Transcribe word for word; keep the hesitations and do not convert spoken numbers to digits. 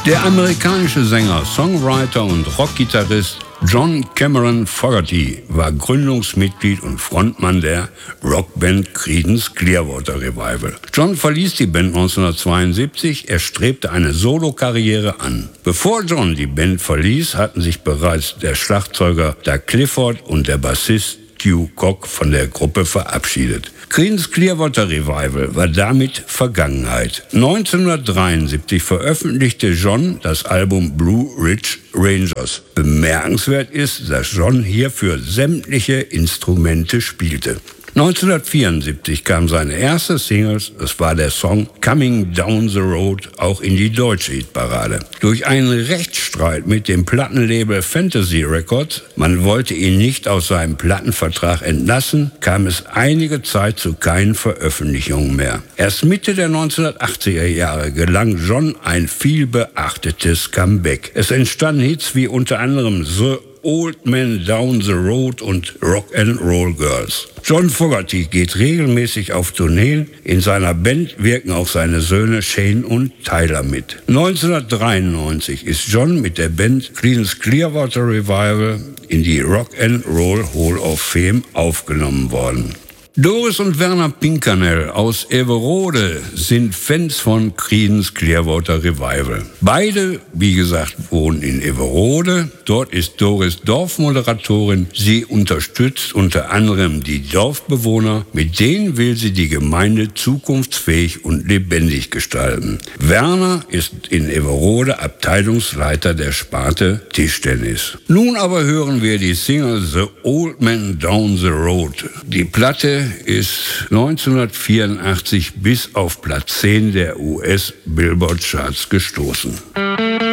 Der amerikanische Sänger, Songwriter und Rockgitarrist John Cameron Fogerty war Gründungsmitglied und Frontmann der Rockband Creedence Clearwater Revival. John verließ die Band neunzehnhundertzweiundsiebzig, er strebte eine Solokarriere an. Bevor John die Band verließ, hatten sich bereits der Schlagzeuger Doug Clifford und der Bassist Stu Cock von der Gruppe verabschiedet. Creedence Clearwater Revival war damit Vergangenheit. neunzehnhundertdreiundsiebzig veröffentlichte John das Album Blue Ridge Rangers. Bemerkenswert ist, dass John hierfür sämtliche Instrumente spielte. neunzehnhundertvierundsiebzig kam seine erste Single, das war der Song Coming Down the Road, auch in die deutsche Hitparade. Durch einen Rechtsstreit mit dem Plattenlabel Fantasy Records, man wollte ihn nicht aus seinem Plattenvertrag entlassen, kam es einige Zeit zu keinen Veröffentlichungen mehr. Erst Mitte der neunzehnhundertachtziger Jahre gelang John ein viel beachtetes Comeback. Es entstanden Hits wie unter anderem The Old Man Down the Road und Rock and Roll Girls. John Fogerty geht regelmäßig auf Tourneen. In seiner Band wirken auch seine Söhne Shane und Tyler mit. neunzehnhundertdreiundneunzig ist John mit der Band Creedence Clearwater Revival in die Rock and Roll Hall of Fame aufgenommen worden. Doris und Werner Pinkernel aus Everode sind Fans von Creedence Clearwater Revival. Beide, wie gesagt, wohnen in Everode. Dort ist Doris Dorfmoderatorin. Sie unterstützt unter anderem die Dorfbewohner. Mit denen will sie die Gemeinde zukunftsfähig und lebendig gestalten. Werner ist in Everode Abteilungsleiter der Sparte Tischtennis. Nun aber hören wir die Single The Old Man Down the Road. Die Platte ist neunzehnhundertvierundachtzig bis auf Platz zehn der U S Billboard Charts gestoßen.